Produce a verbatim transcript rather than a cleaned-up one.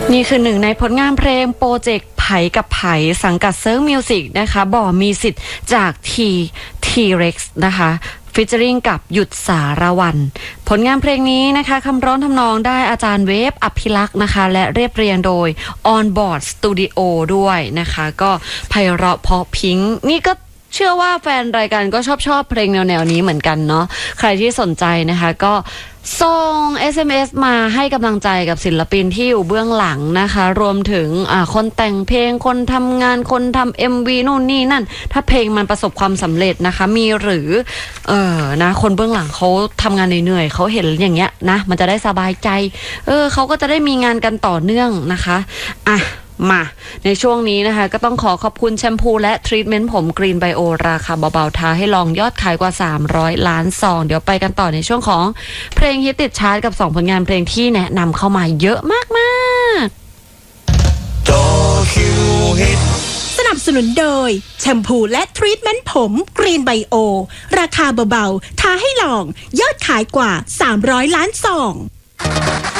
นี่คือหนึ่งในผลงานเพลงโปรเจกต์ไผกับไผสังกัดเซิร์ฟมิวสิกนะคะบ่มีสิทธิ์จากทีทีเร็กซ์นะคะฟิชเจอริงกับหยุดสารวันผลงานเพลงนี้นะคะคำร้องทำนองได้อาจารย์เวฟอภิลักษ์นะคะและเรียบเรียงโดย On Board Studio ด้วยนะคะก็ไพเราะเพราะพริ้งนี่ก็เชื่อว่าแฟนรายการก็ชอบชอบเพลงแนวๆนี้เหมือนกันเนาะใครที่สนใจนะคะก็ส่ง เอส เอ็ม เอส มาให้กำลังใจกับศิลปินที่อยู่เบื้องหลังนะคะรวมถึงอ่าคนแต่งเพลงคนทำงานคนทำ เอ็ม วี นู่นนี่นั่นถ้าเพลงมันประสบความสำเร็จนะคะมีหรือเออนะคนเบื้องหลังเขาทำงานเหนื่อยๆเขาเห็นอย่างเงี้ยนะมันจะได้สบายใจเออเขาก็จะได้มีงานกันต่อเนื่องนะคะอ่ะมาในช่วงนี้นะคะก็ต้องขอขอบคุณแชมพูและทรีทเมนต์ผมกรีนไบโอราคาเบาๆท้าให้ลองยอดขายกว่าสามร้อยล้านซองเดี๋ยวไปกันต่อในช่วงของเพลงฮิตติดชาร์ตกับสองผลงานเพลงที่แนะนำเข้ามาเยอะมากๆสนับสนุนโดยแชมพูและทรีทเมนต์ผมกรีนไบโอราคาเบาๆท้าให้ลองยอดขายกว่าสามร้อยล้านซอง